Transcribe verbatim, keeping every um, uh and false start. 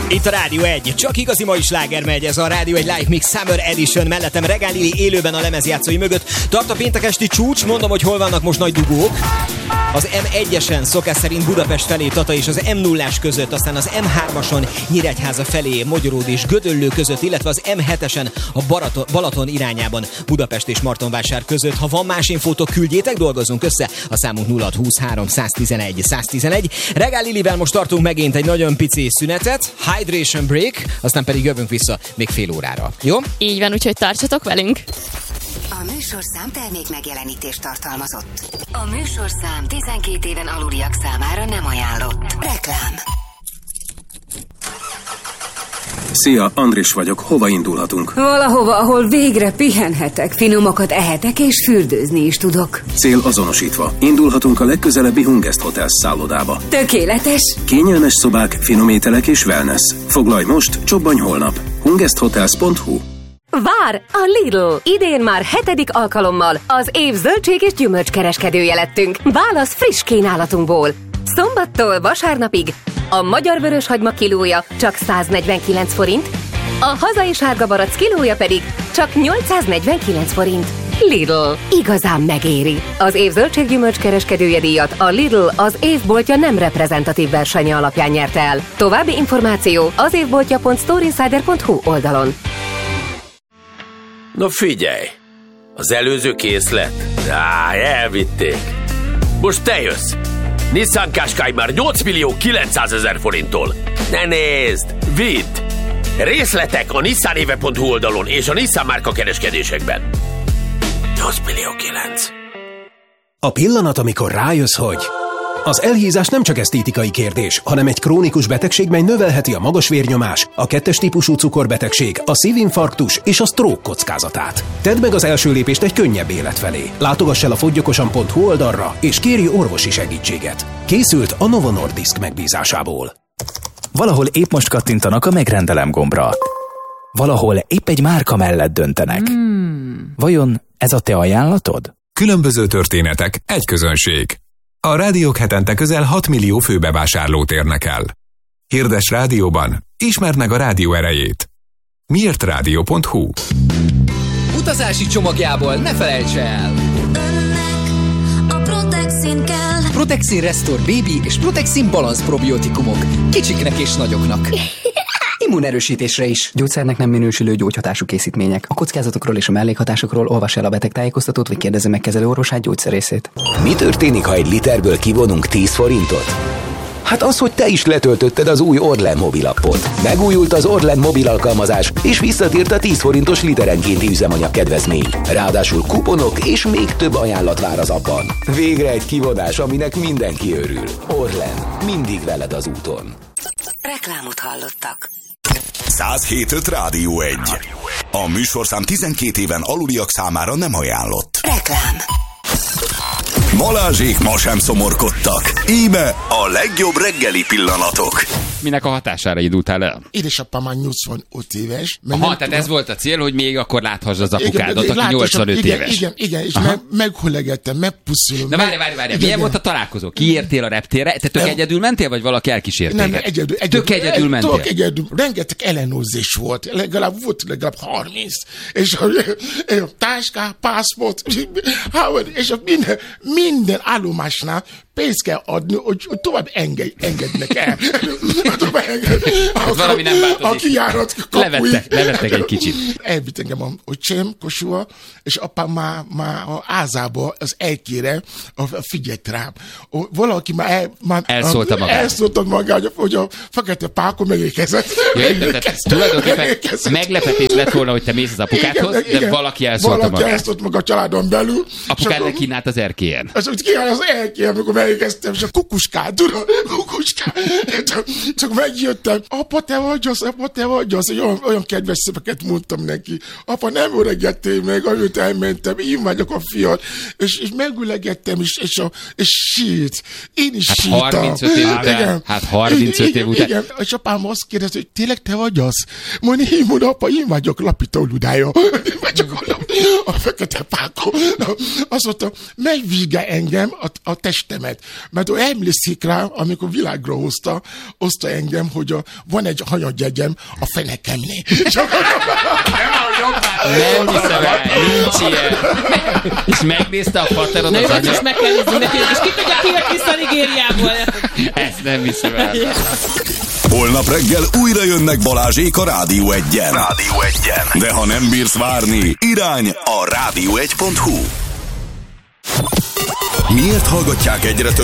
Itt a Rádió egy, csak igazi mai sláger megy, ez a Rádió egy Live Mix Summer Edition, mellettem Regál Lili élőben a lemezjátszói mögött. Tart a péntekesti csúcs, mondom, hogy hol vannak most nagy dugók. Az em egyesen szokás szerint Budapest felé Tata és az em nullás között, aztán az em hármason Nyíregyháza felé Mogyoród és Gödöllő között, illetve az em hetesen a Balaton, Balaton irányában Budapest és Martonvásár között. Ha van más infótok, küldjétek, dolgozzunk össze. A számunk nulla hat huszonhárom száztizenegy száztizenegy. Regál Lilivel most tartunk megint egy nagyon pici szünetet, hydration break, aztán pedig jövünk vissza még fél órára. Jó? Így van, úgyhogy tartsatok velünk. A műsorszám termék megjelenítést tartalmazott. A műsorszám tizenkét éven aluliak számára nem ajánlott. Reklám. Szia, Andris vagyok. Hova indulhatunk? Valahova, ahol végre pihenhetek, finomakat ehetek és fürdőzni is tudok. Cél azonosítva. Indulhatunk a legközelebbi Hungest Hotels szállodába. Tökéletes! Kényelmes szobák, finom ételek és wellness. Foglalj most, csobbanj holnap. hungest hotels pont hu. Vár a Lidl! Idén már hetedik alkalommal az év zöldség és gyümölcskereskedője lettünk. Válasz friss kínálatunkból. Szombattól vasárnapig a magyar vöröshagyma kilója csak száznegyvenkilenc forint, a hazai sárga barack kilója pedig csak nyolcszáznegyvenkilenc forint. Lidl. Igazán megéri. Az év zöldség-gyümölcs kereskedője díjat a Lidl az évboltja nem reprezentatív versenye alapján nyerte el. További információ az évboltja pont storeinsider pont hu oldalon. No figyelj! Az előző készlet? Á, elvitték. Most te jössz! Nissan Qashqai már nyolc millió kilencszázezer forinttól. Ne nézd! Vidd! Részletek a nissanéve pont hu oldalon és a Nissan márka kereskedésekben. nyolc millió kilenc. A pillanat, amikor rájössz, hogy az elhízás nem csak esztétikai kérdés, hanem egy krónikus betegség, mely növelheti a magas vérnyomás, a kettes típusú cukorbetegség, a szívinfarktus és a stroke kockázatát. Tedd meg az első lépést egy könnyebb élet felé. Látogass el a foggyokosan pont hu oldalra, és kérj orvosi segítséget. Készült a Novo Nordisk megbízásából. Valahol épp most kattintanak a megrendelem gombra. Valahol épp egy márka mellett döntenek. Hmm. Vajon ez a te ajánlatod? Különböző történetek, egy közönség. A rádiók hetente közel hat millió főbevásárlót érnek el. Hirdes rádióban, ismerd meg a rádió erejét. miért rádió pont hu. Utazási csomagjából ne felejts el! Önnek a Protexin kell. Protexin Restore Baby és Protexin Balance probiotikumok. Kicsiknek és nagyoknak. Immunerősítésre is. Gyógyszernek nem minősülő gyógyhatású készítmények. A kockázatokról és a mellékhatásokról olvass el a betegtájékoztatót, vagy kérdezze meg kezelő orvosát, gyógyszerészét. Mi történik, ha egy literből kivonunk tíz forintot? Hát az, hogy te is letöltötted az új Orlen mobilappot. Megújult az Orlen mobil alkalmazás, és visszatért a tíz forintos literenkénti üzemanyag kedvezmény. Ráadásul kuponok és még több ajánlat vár az appban. Végre egy kivonás, aminek mindenki örül. Orlen, mindig veled az úton. Reklámot hallottak. száz hét öt Rádió egy. A műsorszám tizenkét éven aluliak számára nem ajánlott. Reklám. Balázsék ma sem szomorkodtak. Íme a legjobb reggeli pillanatok. Minek a hatására indultál el? Édesapám már nyolcvanöt éves. Aha, tehát ez volt a cél, hogy még akkor láthass az apukádat, aki nyolcvanöt igen, éves. Igen, igen, és meg, meghulegettem, megpuszulom. Na várj, várj, várj, milyen volt a találkozó? Kiértél a reptérre? Te tök nem. egyedül mentél, vagy valaki elkísért Nem, téged? egyedül, egyedül. Tök egyedül mentél? Tök egyedül. Rengeteg ellenőrzés volt. Legalább volt legalább harminc. És a, a táská, pászport, és a minden, minden állomásnál pénzt kell adni, hogy tovább engedj, engednek el. tovább enged. Hát valami nem változik. A kijárat levettek, levettek egy kicsit. Elvitt engem a öcsém Kossuha, és apám már, már a ázába, az elkére a, a figyelt rám. O, valaki már, el, már elszólta magát. Elszólta magát, hogy a fekete pákon megérkezett. Tulajdonképpen meglepetés lett volna, hogy te mész az apukádhoz, de igen, valaki elszólta valaki magát. Valaki elszólt maga a családon belül. Apukádnak kínált az erkélyen. Az, hogy kínált az erkélyen, amikor megérkeztem, és a kukuskát, tudod, kukuskát. Csak, csak megjöttem. Apa, te vagy az, apa, te vagy az. Olyan, olyan kedves szöveket mondtam neki. Apa, nem öregettél meg, amit elmentem, én vagyok a fiad. És, és megülegettem, és, és, a, és sírt. Én is hát sírtam. harmincöt év után. Igen. Hát harmincöt igen, év után. Igen. És apám azt kérdezte, hogy tényleg te vagy az? Mondja, én mondom, apa, én vagyok Lapita Ludája. Én vagyok a a fekete pákó. Azt mondta, megvizsgál engem a, a testemet. Mert ő emlékszik rá, amikor világra hozta, hozta engem, hogy a, van egy hanyadjegyem a fenekemnél. Nem hiszem el, nincs ilyen. És megnézte a faterod Na az jó, ezt anya. is meg kell nézni neki, és ki tudja, ki jött vissza Nigériából. Ezt nem hiszem el. Holnap reggel újra jönnek Balázsék a Rádió egyen. Rádió egyen. De ha nem bírsz várni, irány a rádió egy pont hu. Miért hallgatják egyre több